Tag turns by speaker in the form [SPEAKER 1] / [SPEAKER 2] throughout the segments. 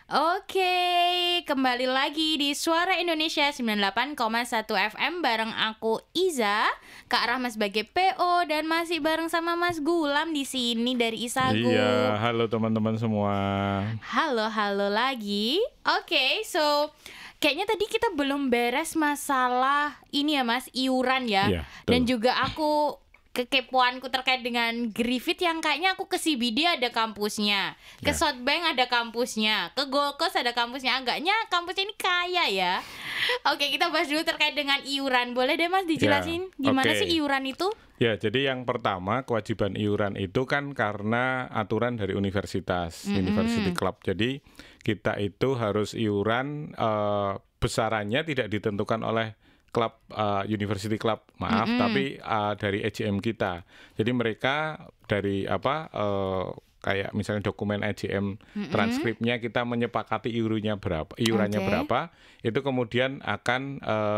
[SPEAKER 1] Oke, kembali lagi di Suara Indonesia 98,1 FM bareng aku Iza, Kak Rahma sebagai PO dan masih bareng sama Mas Gulam di sini dari Isago.
[SPEAKER 2] Iya, halo teman-teman semua.
[SPEAKER 1] Halo lagi. Oke, so kayaknya tadi kita belum beres masalah ini ya Mas, iuran ya.
[SPEAKER 2] Iya, betul.
[SPEAKER 1] Dan juga aku kekepoanku terkait dengan Griffith yang kayaknya aku ke CBD ada kampusnya, ke
[SPEAKER 2] Ya.
[SPEAKER 1] Southbank ada kampusnya, ke Gold Coast ada kampusnya. Agaknya kampusnya ini kaya ya. Oke, kita bahas dulu terkait dengan iuran. Boleh deh Mas dijelasin gimana
[SPEAKER 2] oke.
[SPEAKER 1] sih iuran itu?
[SPEAKER 2] Ya, jadi yang pertama kewajiban iuran itu kan karena aturan dari universitas, University Club. Jadi kita itu harus iuran besarannya tidak ditentukan oleh klub University Club, tapi dari EJM kita. Jadi mereka dari kayak misalnya dokumen EJM transkripnya kita menyepakati iurannya
[SPEAKER 1] Oke.
[SPEAKER 2] berapa, itu kemudian akan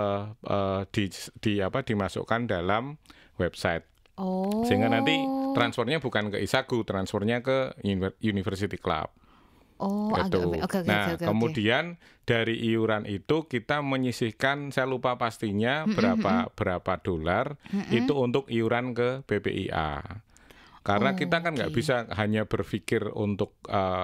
[SPEAKER 2] dimasukkan dalam website.
[SPEAKER 1] Oh.
[SPEAKER 2] Sehingga nanti transfernya bukan ke Isago, transfernya ke University Club.
[SPEAKER 1] Oh,
[SPEAKER 2] Gitu.
[SPEAKER 1] oke.
[SPEAKER 2] Nah, kemudian dari iuran itu kita menyisihkan, saya lupa pastinya berapa dolar itu untuk iuran ke BPIA. Karena kita kan nggak bisa hanya berpikir untuk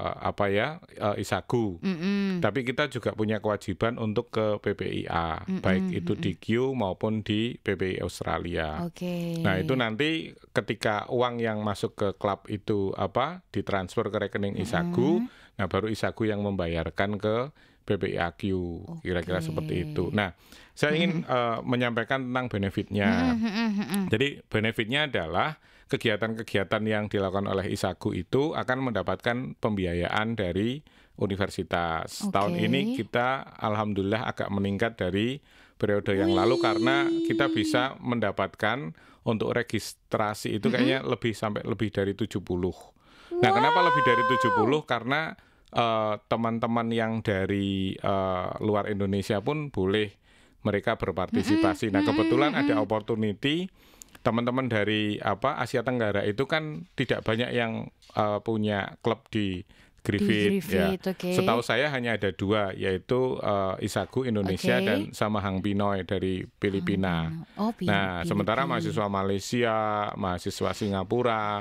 [SPEAKER 2] Isago, tapi kita juga punya kewajiban untuk ke BPIA, baik itu di Q maupun di BPI Australia.
[SPEAKER 1] Oke.
[SPEAKER 2] Nah, itu nanti ketika uang yang masuk ke klub itu ditransfer ke rekening Isago, nah baru Isago yang membayarkan ke BPIAQ, kira-kira seperti itu. Nah, saya ingin menyampaikan tentang benefitnya. Jadi benefitnya adalah kegiatan-kegiatan yang dilakukan oleh Isago itu akan mendapatkan pembiayaan dari universitas.
[SPEAKER 1] Oke.
[SPEAKER 2] Tahun ini kita alhamdulillah agak meningkat dari periode yang lalu karena kita bisa mendapatkan untuk registrasi itu kayaknya sampai lebih dari 70. Nah, kenapa lebih dari 70? Karena teman-teman yang dari luar Indonesia pun boleh mereka berpartisipasi. Nah, kebetulan ada opportunity teman-teman dari Asia Tenggara itu kan tidak banyak yang punya klub di Griffith, ya.
[SPEAKER 1] Oke.
[SPEAKER 2] Setahu saya hanya ada 2, yaitu Isago Indonesia
[SPEAKER 1] Oke.
[SPEAKER 2] dan sama Hang Pinoy dari Filipina.
[SPEAKER 1] Oh,
[SPEAKER 2] Nah, sementara
[SPEAKER 1] Filipina.
[SPEAKER 2] mahasiswa Malaysia, mahasiswa Singapura,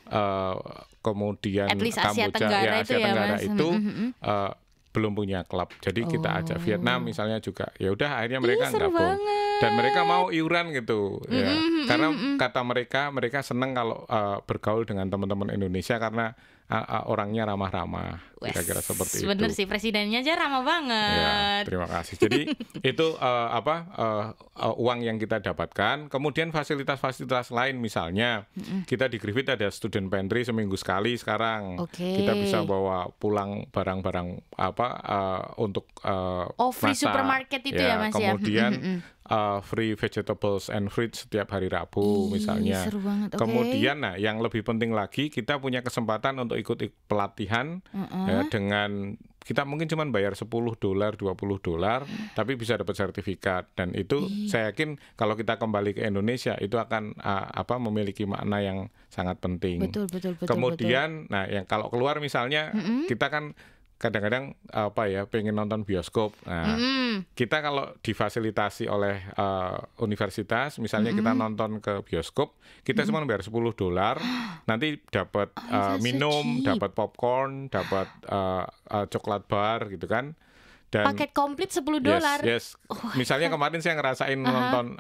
[SPEAKER 2] kemudian
[SPEAKER 1] At least Asia
[SPEAKER 2] Kamboja,
[SPEAKER 1] Tenggara
[SPEAKER 2] Asia
[SPEAKER 1] itu ya,
[SPEAKER 2] Tenggara
[SPEAKER 1] Mas.
[SPEAKER 2] itu belum punya klub. Jadi kita ajak Vietnam misalnya juga. Ya udah akhirnya mereka
[SPEAKER 1] seru
[SPEAKER 2] gabung.
[SPEAKER 1] banget.
[SPEAKER 2] Dan mereka mau iuran gitu, ya. Karena kata mereka senang kalau bergaul dengan teman-teman Indonesia karena orangnya ramah-ramah. Kira-kira seperti itu.
[SPEAKER 1] Bener sih, presidennya aja ramah
[SPEAKER 2] Ya,
[SPEAKER 1] banget.
[SPEAKER 2] terima kasih. Jadi itu uang yang kita dapatkan. Kemudian fasilitas-fasilitas lain, misalnya kita di Griffith ada student pantry seminggu sekali sekarang.
[SPEAKER 1] Oke.
[SPEAKER 2] Kita bisa bawa pulang barang-barang untuk
[SPEAKER 1] Free
[SPEAKER 2] masak.
[SPEAKER 1] supermarket itu ya, Mas, ya?
[SPEAKER 2] Kemudian free vegetables and fruits setiap hari Rabu misalnya.
[SPEAKER 1] Seru banget, oke.
[SPEAKER 2] Kemudian, nah yang lebih penting lagi, kita punya kesempatan untuk ikut pelatihan ya, dengan kita mungkin cuma bayar $10, $20, tapi bisa dapat sertifikat. Dan itu saya yakin kalau kita kembali ke Indonesia itu akan memiliki makna yang sangat penting.
[SPEAKER 1] Betul.
[SPEAKER 2] Kemudian, nah yang kalau keluar misalnya kita kan kadang-kadang pengen nonton bioskop. Nah, kita kalau difasilitasi oleh universitas, misalnya kita nonton ke bioskop, kita cuma bayar $10, nanti dapat minum,
[SPEAKER 1] cheap.
[SPEAKER 2] dapat popcorn, dapat coklat bar gitu kan. Dan
[SPEAKER 1] Paket komplit $10.
[SPEAKER 2] Yes. Misalnya kemarin saya ngerasain nonton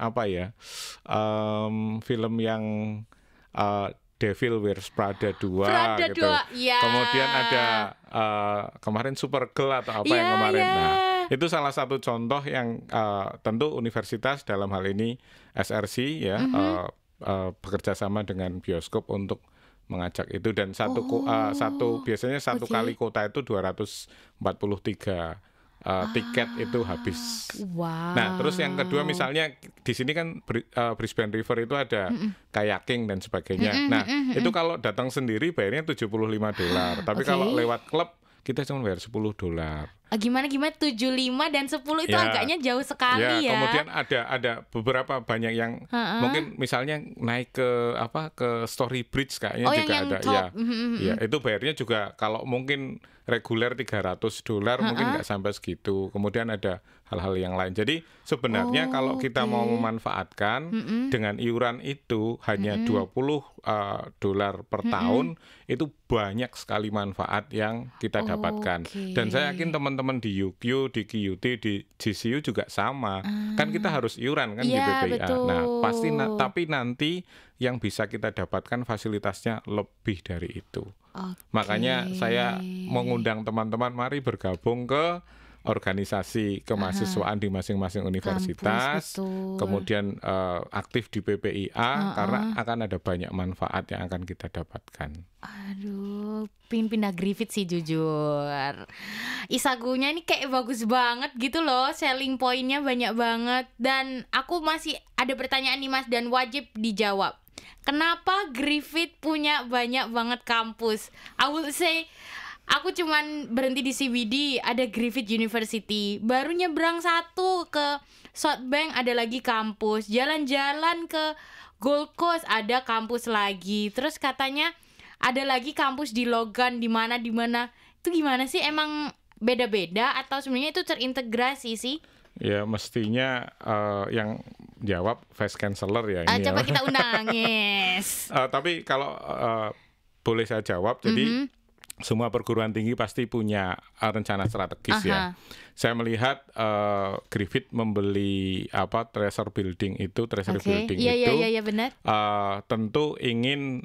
[SPEAKER 2] film yang Devil Wears Prada 2
[SPEAKER 1] Prada
[SPEAKER 2] gitu.
[SPEAKER 1] 2, ya.
[SPEAKER 2] Kemudian ada kemarin Supergirl atau apa yang
[SPEAKER 1] Ya,
[SPEAKER 2] kemarin.
[SPEAKER 1] ya.
[SPEAKER 2] Nah, itu salah satu contoh yang tentu universitas dalam hal ini SRC ya bekerja sama dengan bioskop untuk mengajak itu, dan biasanya satu
[SPEAKER 1] Oke.
[SPEAKER 2] kali kota itu 243 tiket itu habis.
[SPEAKER 1] Wow.
[SPEAKER 2] Nah, terus yang kedua misalnya di sini kan Brisbane River itu ada kayaking dan sebagainya. Nah, itu kalau datang sendiri bayarnya $75. Tapi
[SPEAKER 1] Oke.
[SPEAKER 2] kalau lewat klub kita cuma bayar $10.
[SPEAKER 1] Gimana 75 dan 10 itu
[SPEAKER 2] Ya,
[SPEAKER 1] agaknya jauh sekali ya.
[SPEAKER 2] kemudian ada beberapa banyak yang mungkin misalnya naik ke ke Story Bridge kayaknya
[SPEAKER 1] Oh,
[SPEAKER 2] juga
[SPEAKER 1] yang
[SPEAKER 2] ada.
[SPEAKER 1] top.
[SPEAKER 2] Ya, itu bayarnya juga kalau mungkin reguler $300 mungkin nggak sampai segitu. Kemudian ada hal-hal yang lain. Jadi sebenarnya kalau kita mau memanfaatkan dengan iuran itu hanya $20 per tahun, itu banyak sekali manfaat yang kita dapatkan. Dan saya yakin teman-teman di UQ, di QUT, di GCU juga sama. Kan kita harus iuran kan di
[SPEAKER 1] Iya,
[SPEAKER 2] BPIA.
[SPEAKER 1] betul.
[SPEAKER 2] Nah, pasti tapi nanti yang bisa kita dapatkan fasilitasnya lebih dari itu. Makanya saya mengundang teman-teman, mari bergabung ke organisasi kemahasiswaan di masing-masing universitas,
[SPEAKER 1] betul.
[SPEAKER 2] kemudian aktif di PPIA karena akan ada banyak manfaat yang akan kita dapatkan.
[SPEAKER 1] Aduh, pingin pindah Griffith sih jujur. Isagunya ini kayak bagus banget gitu loh, selling pointnya banyak banget. Dan aku masih ada pertanyaan nih Mas dan wajib dijawab. Kenapa Griffith punya banyak banget kampus? I will say aku cuman berhenti di CBD, ada Griffith University. Baru nyebrang satu ke Southbank ada lagi kampus. Jalan-jalan ke Gold Coast ada kampus lagi. Terus katanya ada lagi kampus di Logan di mana. Itu gimana sih? Emang beda-beda atau sebenarnya itu terintegrasi sih?
[SPEAKER 2] Ya mestinya yang jawab vice chancellor ya ini
[SPEAKER 1] Coba
[SPEAKER 2] ya.
[SPEAKER 1] kita undang, yes.
[SPEAKER 2] Tapi kalau boleh saya jawab, jadi semua perguruan tinggi pasti punya rencana strategis ya. Saya melihat Griffith membeli Treasury Building itu,
[SPEAKER 1] Iya benar.
[SPEAKER 2] Tentu ingin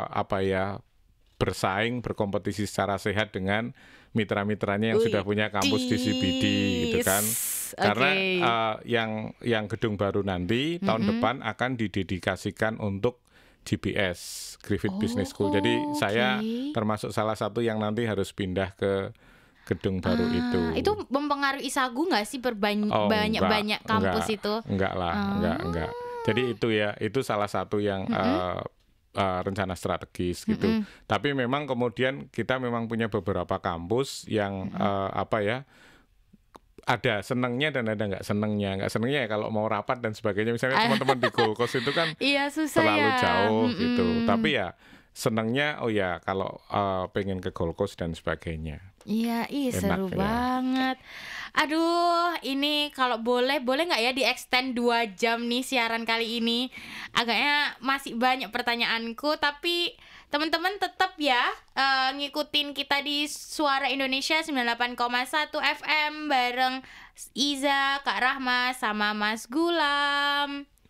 [SPEAKER 2] bersaing, berkompetisi secara sehat dengan mitra-mitranya yang sudah punya kampus di CBD gitu kan. Karena yang gedung baru nanti tahun depan akan didedikasikan untuk GBS, Griffith Business School. Jadi saya termasuk salah satu yang nanti harus pindah ke gedung baru itu.
[SPEAKER 1] Itu mempengaruhi Isagu nggak sih banyak kampus itu?
[SPEAKER 2] Enggak lah, enggak. Jadi itu salah satu yang rencana strategis gitu. Tapi memang kemudian kita memang punya beberapa kampus yang ada senengnya dan ada nggak senengnya. Nggak senengnya ya kalau mau rapat dan sebagainya. Misalnya teman-teman di Gold Coast itu kan
[SPEAKER 1] susah
[SPEAKER 2] terlalu
[SPEAKER 1] ya.
[SPEAKER 2] jauh gitu. Tapi ya senengnya kalau pengen ke Gold Coast dan sebagainya.
[SPEAKER 1] Iya, seru
[SPEAKER 2] ya.
[SPEAKER 1] banget. Aduh, ini kalau boleh nggak ya di-extend 2 jam nih siaran kali ini? Agaknya masih banyak pertanyaanku, tapi teman-teman tetap ya ngikutin kita di Suara Indonesia 98,1 FM bareng Iza, Kak Rahma, sama Mas Gulam.